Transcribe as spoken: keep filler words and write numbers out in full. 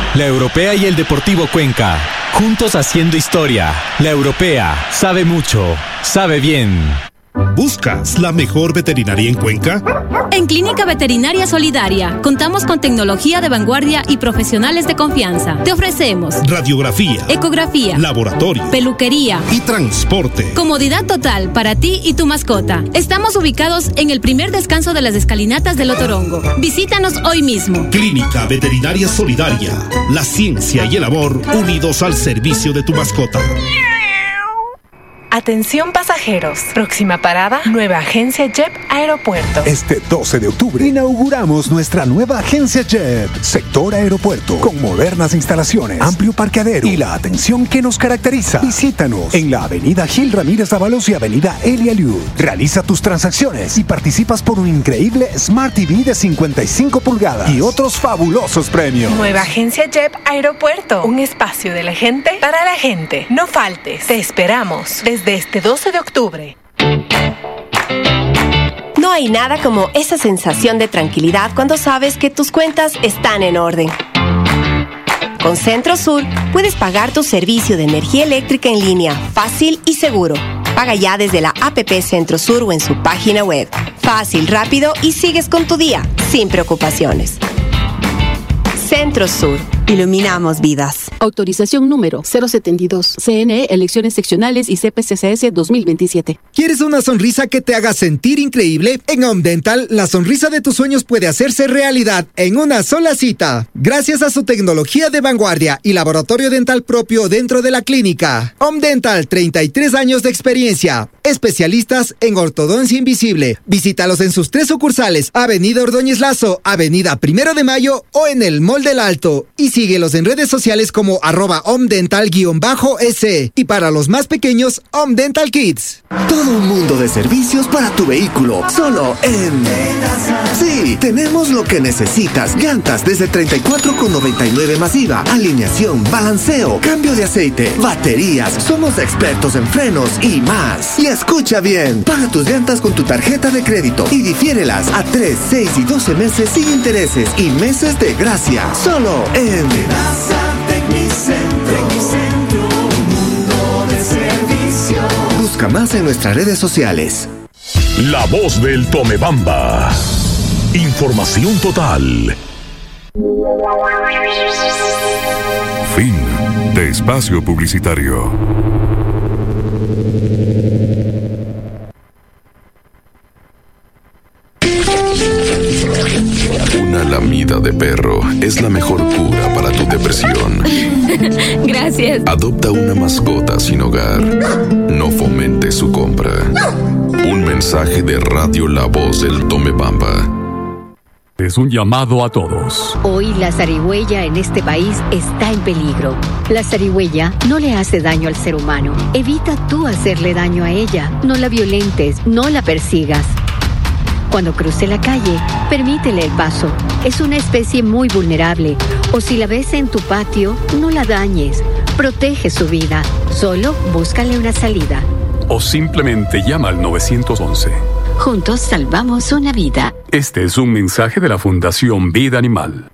La Europea y el Deportivo Cuenca, juntos haciendo historia. La Europea sabe mucho, sabe bien. ¿Buscas la mejor veterinaria en Cuenca? En Clínica Veterinaria Solidaria contamos con tecnología de vanguardia y profesionales de confianza. Te ofrecemos radiografía, ecografía, laboratorio, peluquería y transporte. Comodidad total para ti y tu mascota. Estamos ubicados en el primer descanso de las escalinatas del Otorongo. Visítanos hoy mismo. Clínica Veterinaria Solidaria. La ciencia y el amor unidos al servicio de tu mascota. Atención pasajeros. Próxima parada, nueva agencia Jet Aeropuerto. Este doce de octubre inauguramos nuestra nueva agencia Jet, sector aeropuerto, con modernas instalaciones, amplio parqueadero y la atención que nos caracteriza. Visítanos en la avenida Gil Ramírez Dávalos y avenida Elia Liud. Realiza tus transacciones y participas por un increíble Smart T V de cincuenta y cinco pulgadas y otros fabulosos premios. Nueva agencia Jet Aeropuerto, un espacio de la gente para la gente. No faltes, te esperamos desde este doce de octubre. No hay nada como esa sensación de tranquilidad cuando sabes que tus cuentas están en orden. Con CentroSur puedes pagar tu servicio de energía eléctrica en línea fácil y seguro. Paga ya desde la app CentroSur o en su página web. Fácil, rápido y sigues con tu día sin preocupaciones. CentroSur. Iluminamos vidas. Autorización número cero setenta y dos. C N E, Elecciones Seccionales y C P C C S dos mil veintisiete. ¿Quieres una sonrisa que te haga sentir increíble? En Home Dental, la sonrisa de tus sueños puede hacerse realidad en una sola cita. Gracias a su tecnología de vanguardia y laboratorio dental propio dentro de la clínica. Home Dental, treinta y tres años de experiencia. Especialistas en ortodoncia invisible. Visítalos en sus tres sucursales: Avenida Ordóñez Lazo, Avenida Primero de Mayo o en el Mall del Alto. Y síguelos en redes sociales como arroba homedental-s. Y para los más pequeños, Home Dental Kids. Todo un mundo de servicios para tu vehículo, solo en... Sí, tenemos lo que necesitas. Llantas desde treinta y cuatro con noventa y nueve masiva, alineación, balanceo, cambio de aceite, baterías. Somos expertos en frenos y más. Y escucha bien, paga tus llantas con tu tarjeta de crédito y difiérelas a tres, seis y doce meses sin intereses y meses de gracia. Solo en Tecnicentro, mundo de servicio. Busca más en nuestras redes sociales. La voz del Tomebamba. Información total. Fin de espacio publicitario. Una lamida de perro es la mejor cura para tu depresión. Gracias. Adopta una mascota sin hogar. No fomentes su compra. Un mensaje de Radio La Voz del Tomebamba. Es un llamado a todos. Hoy la zarigüeya en este país está en peligro. La zarigüeya no le hace daño al ser humano. Evita tú hacerle daño a ella. No la violentes, no la persigas. Cuando cruce la calle, permítele el paso. Es una especie muy vulnerable. O si la ves en tu patio, no la dañes. Protege su vida. Solo búscale una salida. O simplemente llama al nueve once. Juntos salvamos una vida. Este es un mensaje de la Fundación Vida Animal.